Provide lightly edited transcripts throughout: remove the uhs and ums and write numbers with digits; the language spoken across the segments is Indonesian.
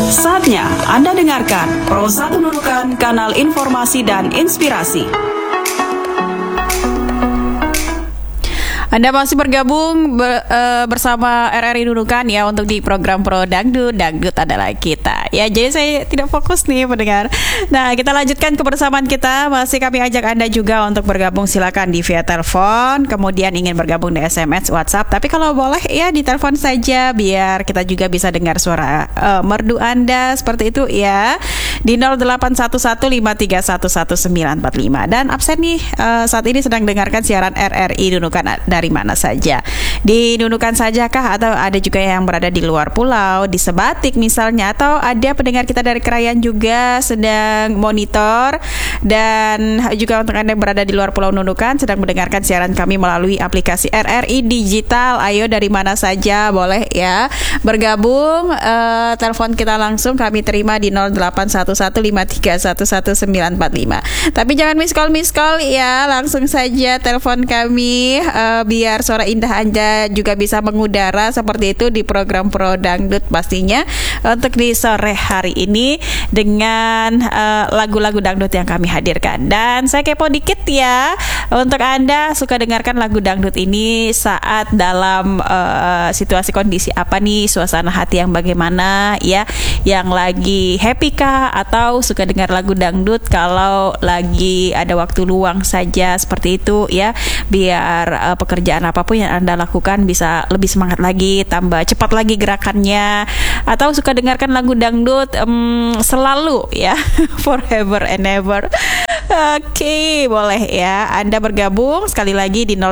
Saatnya Anda dengarkan Pro 1 Nunukan, kanal informasi dan inspirasi. Anda masih bergabung bersama RRI Nunukan ya untuk di program Pro Dangdut. Dangdut adalah kita. Ya, jadi saya tidak fokus nih pendengar. Nah, kita lanjutkan kebersamaan kita. Masih kami ajak Anda juga untuk bergabung, silakan di via telepon, kemudian ingin bergabung di SMS, WhatsApp. Tapi kalau boleh ya di telepon saja biar kita juga bisa dengar suara merdu Anda seperti itu ya. Di 081153111945. Dan absen nih saat ini sedang dengarkan siaran RRI Nunukan dari mana saja. Di Nunukan sajakah atau ada juga yang berada di luar pulau, di Sebatik misalnya, atau ada pendengar kita dari Krayan juga sedang monitor, dan juga untuk Anda yang berada di luar pulau Nunukan sedang mendengarkan siaran kami melalui aplikasi RRI Digital. Ayo dari mana saja boleh ya bergabung, telepon kita langsung kami terima di 081153111945. Tapi jangan miss call ya, langsung saja telepon kami biar suara indah Anda juga bisa mengudara seperti itu di program Pro Dangdut pastinya untuk di sore hari ini dengan lagu-lagu dangdut yang kami hadirkan. Dan saya kepo dikit ya, untuk Anda suka dengarkan lagu dangdut ini saat dalam situasi kondisi apa nih, suasana hati yang bagaimana ya, yang lagi happy kah, atau suka dengar lagu dangdut kalau lagi ada waktu luang saja seperti itu ya, biar pekerjaan apapun yang Anda lakukan bisa lebih semangat lagi, tambah cepat lagi gerakannya. Atau suka dengarkan lagu dangdut selalu ya, forever and ever. Oke, boleh ya Anda bergabung sekali lagi di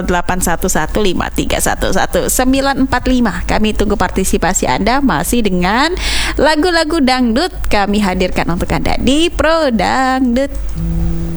081153111945. Kami tunggu partisipasi Anda masih dengan lagu-lagu dangdut kami hadirkan untuk Anda di Pro Dangdut.